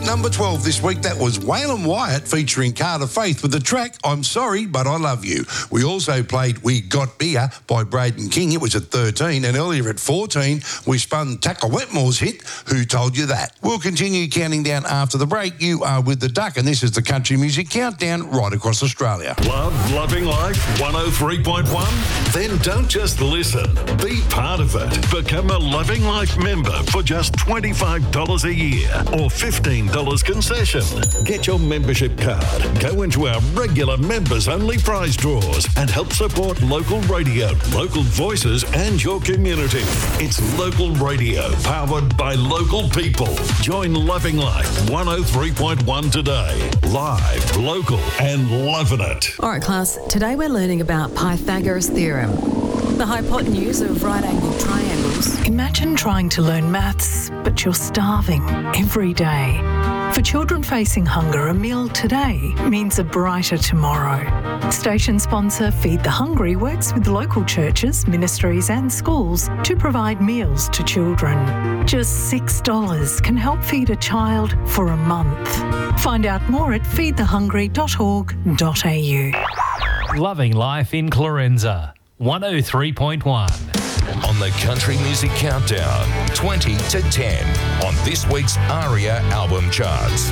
number 12 this week, that was Waylon Wyatt featuring Carter Faith with the track I'm Sorry But I Love You. We also played We Got Beer by Braden King. It was at 13, and earlier at 14 we spun Tackle Wetmore's hit, Who Told You That? We'll continue counting down after the break. You are with The Duck, and this is the Country Music Countdown right across Australia. Love Loving Life 103.1? Then don't just listen. Be part of it. Become a Loving Life member for just $25 a year or $15 concession. Get your membership card, go into our regular members-only prize draws and help support local radio, local voices and your community. It's local radio powered by local people. Join Loving Life 103.1 today. Live, local and loving it. All right, class, today we're learning about Pythagoras' theorem, the hypotenuse of right-angled triangles. Imagine trying to learn maths, but you're starving every day. For children facing hunger, a meal today means a brighter tomorrow. Station sponsor Feed the Hungry works with local churches, ministries and schools to provide meals to children. Just $6 can help feed a child for a month. Find out more at feedthehungry.org.au. Loving Life in Clorenza, 103.1. On the Country Music Countdown, 20 to 10 on this week's ARIA album charts.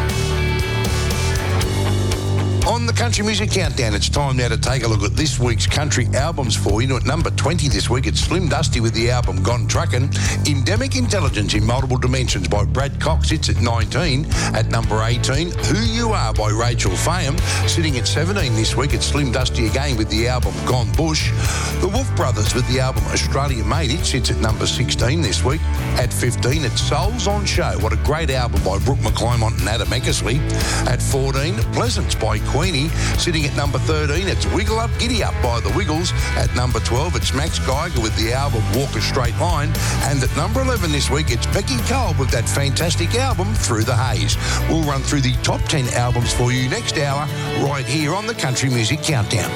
On the Country Music Countdown, it's time now to take a look at this week's country albums for you. At number 20 this week, it's Slim Dusty with the album Gone Truckin'. Endemic Intelligence in Multiple Dimensions by Brad Cox, it's at 19. At number 18, Who You Are by Rachel Faham. Sitting at 17 this week, it's Slim Dusty again with the album Gone Bush. The Wolf Brothers with the album Australia Made It sits at number 16 this week. At 15, it's Souls on Show. What a great album by Brooke McClymont and Adam Eckersley. At 14, Pleasance by Queenie. Sitting at number 13, it's Wiggle Up, Giddy Up by The Wiggles. At number 12, it's Max Geiger with the album Walk a Straight Line. And at number 11 this week, it's Becky Cole with that fantastic album Through the Haze. We'll run through the top 10 albums for you next hour right here on the Country Music Countdown.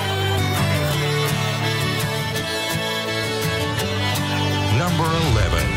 Number 11.